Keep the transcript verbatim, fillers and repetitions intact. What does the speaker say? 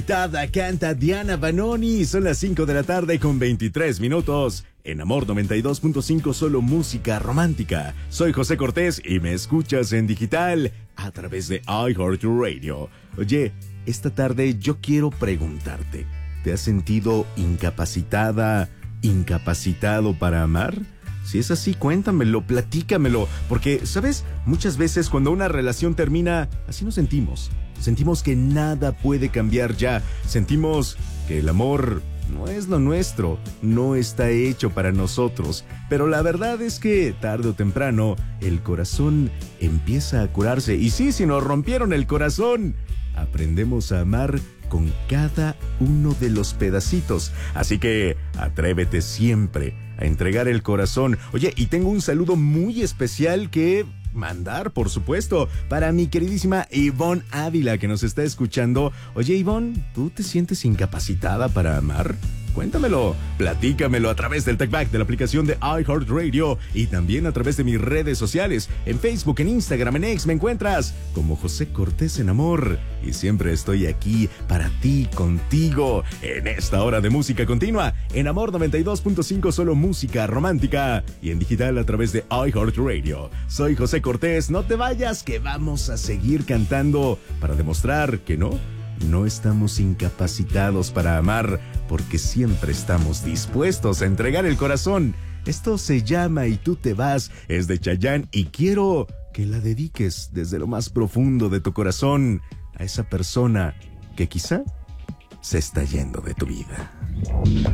Tada canta Diana Vanoni. Son las cinco de la tarde con veintitrés minutos. En Amor noventa y dos punto cinco, solo música romántica. Soy José Cortés y me escuchas en digital a través de iHeartRadio. Oye, esta tarde yo quiero preguntarte, ¿te has sentido incapacitada, incapacitado para amar? Si es así, cuéntamelo, platícamelo, porque, ¿sabes? Muchas veces cuando una relación termina, así nos sentimos. Sentimos que nada puede cambiar ya. Sentimos que el amor no es lo nuestro, no está hecho para nosotros. Pero la verdad es que, tarde o temprano, el corazón empieza a curarse. Y sí, si nos rompieron el corazón, aprendemos a amar con cada uno de los pedacitos. Así que atrévete siempre a entregar el corazón. Oye, y tengo un saludo muy especial que mandar, por supuesto, para mi queridísima Ivonne Ávila, que nos está escuchando. Oye, Ivonne, ¿tú te sientes incapacitada para amar? Cuéntamelo, platícamelo a través del TalkBack de la aplicación de iHeartRadio y también a través de mis redes sociales. En Facebook, en Instagram, en X me encuentras como José Cortés en Amor. Y siempre estoy aquí para ti, contigo, en esta hora de música continua, en Amor noventa y dos punto cinco, solo música romántica, y en digital a través de iHeartRadio. Soy José Cortés, no te vayas, que vamos a seguir cantando para demostrar que no, no estamos incapacitados para amar, porque siempre estamos dispuestos a entregar el corazón. Esto se llama Y tú te vas, es de Chayanne, y quiero que la dediques desde lo más profundo de tu corazón a esa persona que quizá se está yendo de tu vida.